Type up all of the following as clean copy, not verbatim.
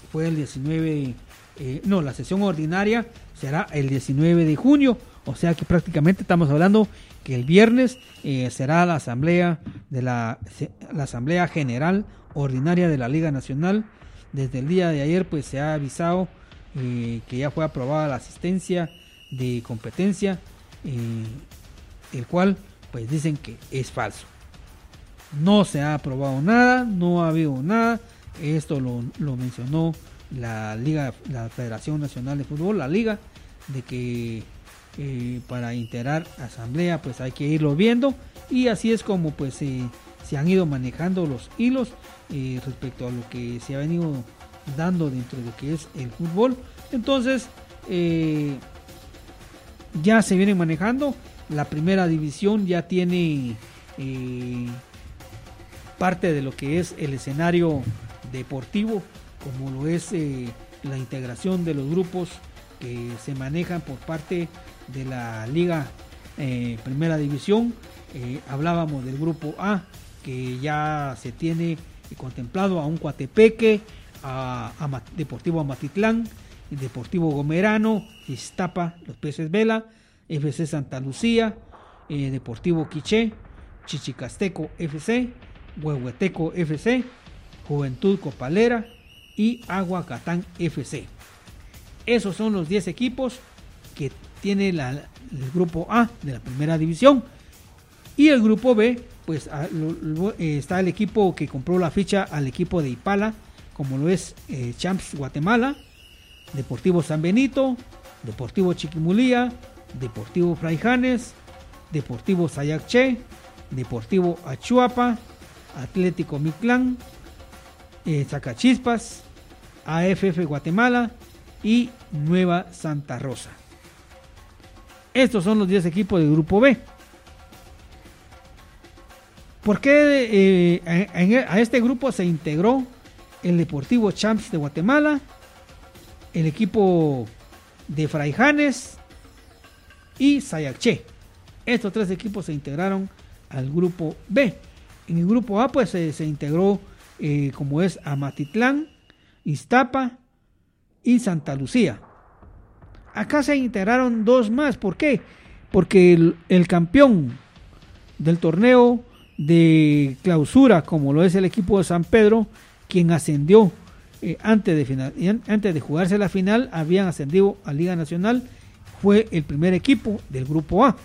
fue el 19, la sesión ordinaria será el 19 de junio, o sea que prácticamente estamos hablando que el viernes será la asamblea la asamblea general ordinaria de la Liga Nacional. Desde el día de ayer pues se ha avisado que ya fue aprobada la asistencia de competencia, el cual pues dicen que es falso. No se ha aprobado nada, no ha habido nada. Esto lo mencionó la Federación Nacional de Fútbol, la Liga, de que para integrar asamblea pues hay que irlo viendo, y así es como pues se han ido manejando los hilos respecto a lo que se ha venido dando dentro de lo que es el fútbol. Entonces ya se viene manejando. La primera división ya tiene parte de lo que es el escenario deportivo, como lo es la integración de los grupos que se manejan por parte de la Liga Primera División. Hablábamos del grupo A, que ya se tiene contemplado a un Coatepeque, a Deportivo Amatitlán, Deportivo Gomerano, Iztapa, los Peces Vela, FC Santa Lucía, Deportivo Quiché, Chichicasteco FC, Huehueteco FC, Juventud Copalera y Aguacatán FC. Esos son los 10 equipos que tiene el grupo A de la primera división. Y el grupo B, pues está el equipo que compró la ficha al equipo de Ipala, como lo es Champs Guatemala, Deportivo San Benito, Deportivo Chiquimulía, Deportivo Fraijanes, Deportivo Sayacché, Deportivo Achuapa, Atlético Mictlán, Zacachispas, AFF Guatemala y Nueva Santa Rosa. Estos son los 10 equipos del grupo B. ¿Por qué a este grupo se integró el Deportivo Champs de Guatemala, el equipo de Fraijanes y Sayacché? Estos 3 equipos se integraron al grupo B. En el grupo A pues se integró como es Amatitlán, Iztapa y Santa Lucía. Acá se integraron 2 más. ¿Por qué? Porque el campeón del torneo de clausura, como lo es el equipo de San Pedro, quien ascendió antes de jugarse la final, habían ascendido a Liga Nacional, fue el primer equipo del grupo A.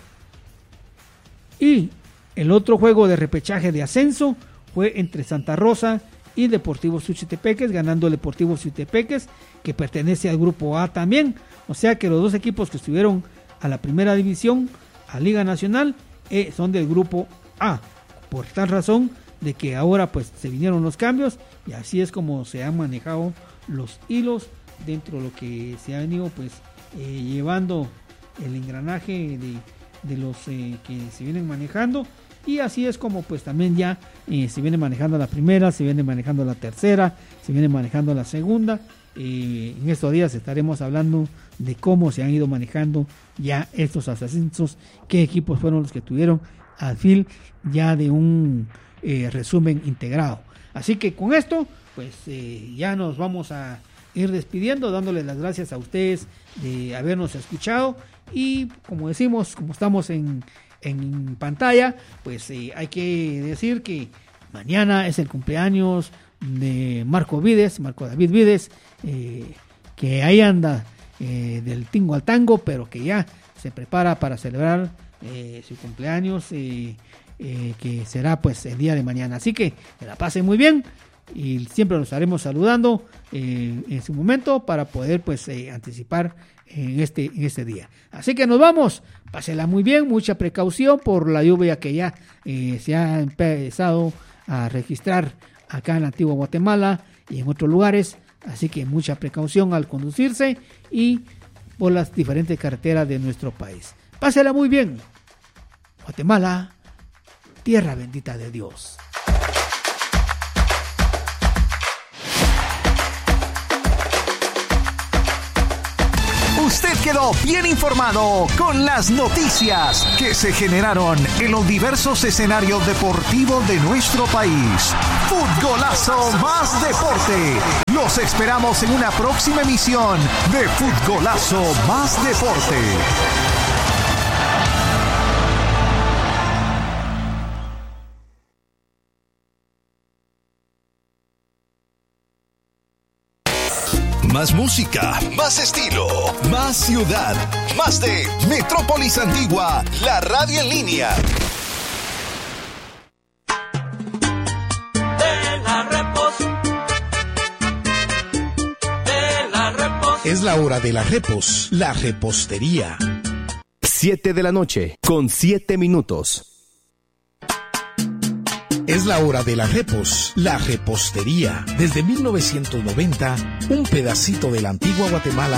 Y el otro juego de repechaje de ascenso fue entre Santa Rosa y Deportivo Suchitepeques, ganando el Deportivo Suchitepeques, que pertenece al grupo A también. O sea que los 2 equipos que estuvieron a la primera división, a Liga Nacional, son del grupo A. Por tal razón de que ahora pues se vinieron los cambios, y así es como se han manejado los hilos dentro de lo que se ha venido pues llevando el engranaje de los que se vienen manejando. Y así es como pues también ya se viene manejando la primera, se viene manejando la tercera, se viene manejando la segunda. En estos días estaremos hablando de cómo se han ido manejando ya estos ascensos, qué equipos fueron los que tuvieron al fin ya de un resumen integrado. Así que con esto pues ya nos vamos a ir despidiendo, dándoles las gracias a ustedes de habernos escuchado. Y como decimos, como estamos en pantalla, pues hay que decir que mañana es el cumpleaños de Marco David Vides, que ahí anda del tingo al tango, pero que ya se prepara para celebrar su cumpleaños, que será pues el día de mañana. Así que la pasen muy bien y siempre los estaremos saludando en su momento para poder pues anticipar en este día. Así que nos vamos, pásela muy bien, mucha precaución por la lluvia que ya se ha empezado a registrar acá en la antigua Guatemala y en otros lugares. Así que mucha precaución al conducirse y por las diferentes carreteras de nuestro país. Pásela muy bien. Guatemala, tierra bendita de Dios. Usted quedó bien informado con las noticias que se generaron en los diversos escenarios deportivos de nuestro país. Futgolazo más deporte. Los esperamos en una próxima emisión de Futgolazo más deporte. Más música, más estilo, más ciudad, más de Metrópolis Antigua, la radio en línea. Es la hora de la repos, la repostería. 7 de la noche, con 7 minutos. Es la hora de la repos, la repostería. Desde 1990, un pedacito de la antigua Guatemala